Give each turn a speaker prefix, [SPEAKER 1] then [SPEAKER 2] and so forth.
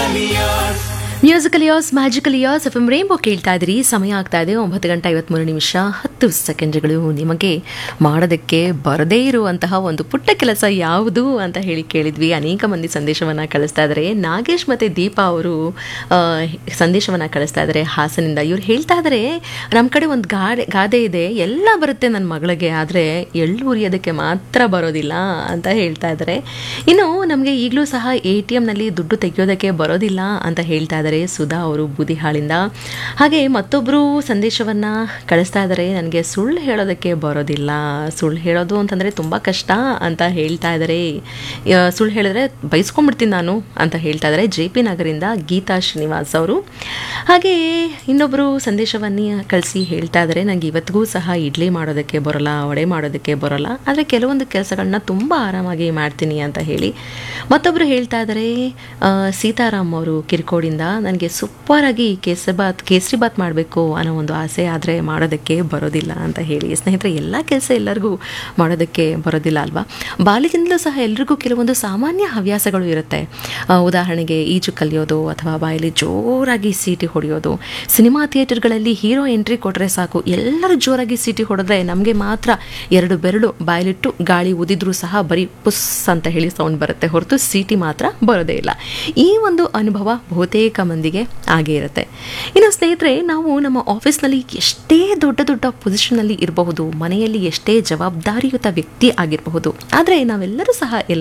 [SPEAKER 1] Musical as magical as F M rainbow ಕೇಳ್ತಾ ಇದ್ರಿ. ಸಮಯ ಆಗ್ತಾ ಇದೆ 9:53 ನಿಮಗೆ ಮಾಡೋದಕ್ಕೆ ಬರದೇ ಇರುವಂತಹ ಒಂದು ಪುಟ್ಟ ಕೆಲಸ ಯಾವುದು ಅಂತ ಹೇಳಿ ಕೇಳಿದ್ವಿ. ಅನೇಕ ಮಂದಿ ಸಂದೇಶವನ್ನು ಕಳಿಸ್ತಾ ಇದ್ದಾರೆ. ನಾಗೇಶ್ ಮತ್ತು ದೀಪಾ ಅವರು ಸಂದೇಶವನ್ನು ಕಳಿಸ್ತಾ ಇದ್ದಾರೆ ಹಾಸನಿಂದ. ಇವ್ರು ಹೇಳ್ತಾ ಇದ್ದಾರೆ, ನಮ್ಮ ಕಡೆ ಒಂದು ಗಾದೆ ಇದೆ, ಎಲ್ಲ ಬರುತ್ತೆ ನನ್ನ ಮಗಳಿಗೆ, ಆದರೆ ಎಳ್ಳು ಉರಿಯೋದಕ್ಕೆ ಮಾತ್ರ ಬರೋದಿಲ್ಲ ಅಂತ ಹೇಳ್ತಾ ಇದ್ದಾರೆ. ಇನ್ನು ನಮಗೆ ಈಗಲೂ ಸಹ ATMನಲ್ಲಿ ದುಡ್ಡು ತೆಗೆಯೋದಕ್ಕೆ ಬರೋದಿಲ್ಲ ಅಂತ ಹೇಳ್ತಾ ಇದ್ದಾರೆ ಸುಧಾ ಅವರು ಬೂದಿಹಾಳಿಂದ. ಹಾಗೆ ಮತ್ತೊಬ್ಬರು ಸಂದೇಶವನ್ನು ಕಳಿಸ್ತಾ ಇದ್ದಾರೆ, ನನಗೆ ಸುಳ್ಳು ಹೇಳೋದಕ್ಕೆ ಬರೋದಿಲ್ಲ, ಸುಳ್ಳು ಹೇಳೋದು ಅಂತಂದರೆ ತುಂಬ ಕಷ್ಟ ಅಂತ ಹೇಳ್ತಾ ಇದ್ದಾರೆ. ಸುಳ್ಳು ಹೇಳಿದ್ರೆ ಬೈಸ್ಕೊಂಡ್ಬಿಡ್ತೀನಿ ನಾನು ಅಂತ ಹೇಳ್ತಾ ಇದ್ದಾರೆ JP ನಗರಿಂದ ಗೀತಾ ಶ್ರೀನಿವಾಸ್ ಅವರು. ಹಾಗೆ ಇನ್ನೊಬ್ಬರು ಸಂದೇಶವನ್ನು ಕಳಿಸಿ ಹೇಳ್ತಾ ಇದ್ದಾರೆ, ನನಗೆ ಇವತ್ತಿಗೂ ಸಹ ಇಡ್ಲಿ ಮಾಡೋದಕ್ಕೆ ಬರೋಲ್ಲ, ವಡೆ ಮಾಡೋದಕ್ಕೆ ಬರೋಲ್ಲ, ಆದರೆ ಕೆಲವೊಂದು ಕೆಲಸಗಳನ್ನ ತುಂಬ ಆರಾಮಾಗಿ ಮಾಡ್ತೀನಿ ಅಂತ ಹೇಳಿ. ಮತ್ತೊಬ್ಬರು ಹೇಳ್ತಾ ಇದ್ದಾರೆ ಸೀತಾರಾಮ್ ಅವರು ಕಿರ್ಕೋಡಿಂದ, ನನಗೆ ಸೂಪರಾಗಿ ಕೇಸರಿ ಬಾತ್ ಮಾಡಬೇಕು ಅನ್ನೋ ಒಂದು ಆಸೆ, ಆದರೆ ಮಾಡೋದಕ್ಕೆ ಬರೋದಿಲ್ಲ ಅಂತ ಹೇಳಿ. ಸ್ನೇಹಿತರೆ, ಎಲ್ಲ ಕೆಲಸ ಎಲ್ಲರಿಗೂ ಮಾಡೋದಕ್ಕೆ ಬರೋದಿಲ್ಲ ಅಲ್ವಾ? ಬಾಲ್ಯದಿಂದಲೂ ಸಹ ಎಲ್ರಿಗೂ ಕೆಲವೊಂದು ಸಾಮಾನ್ಯ ಹವ್ಯಾಸಗಳು ಇರುತ್ತೆ. ಉದಾಹರಣೆಗೆ ಈಜು ಕಲಿಯೋದು ಅಥವಾ ಬಾಯಲ್ಲಿ ಜೋರಾಗಿ ಸೀಟಿ ಹೊಡೆಯೋದು. ಸಿನಿಮಾ ಥಿಯೇಟರ್ಗಳಲ್ಲಿ ಹೀರೋ ಎಂಟ್ರಿ ಕೊಟ್ಟರೆ ಸಾಕು, ಎಲ್ಲರೂ ಜೋರಾಗಿ ಸೀಟಿ ಹೊಡೆದ್ರೆ ನಮಗೆ ಮಾತ್ರ 2 ಬೆರಳು ಬಾಯಲ್ಲಿಟ್ಟು ಗಾಳಿ ಊದಿದ್ರೂ ಸಹ ಬರೀ ಪುಸ್ ಅಂತ ಹೇಳಿ ಸೌಂಡ್ ಬರುತ್ತೆ, ಹೊರತು ಸೀಟಿ ಮಾತ್ರ ಬರೋದೇ ಇಲ್ಲ. ಈ ಒಂದು ಅನುಭವ ಬಹುತೇಕ ಮಂದಿಗೆ ಆಗೇ ಇರುತ್ತೆ. ಇನ್ನು ಸ್ನೇಹಿತರೆ, ನಾವು ನಮ್ಮ ಆಫೀಸ್ನಲ್ಲಿ ಎಷ್ಟೇ ದೊಡ್ಡ ದೊಡ್ಡ ಪೊಸಿಷನ್ನಲ್ಲಿ ಇರಬಹುದು, ಮನೆಯಲ್ಲಿ ಎಷ್ಟೇ ಜವಾಬ್ದಾರಿಯುತ ವ್ಯಕ್ತಿ ಆಗಿರಬಹುದು, ಆದರೆ ನಾವೆಲ್ಲರೂ ಸಹ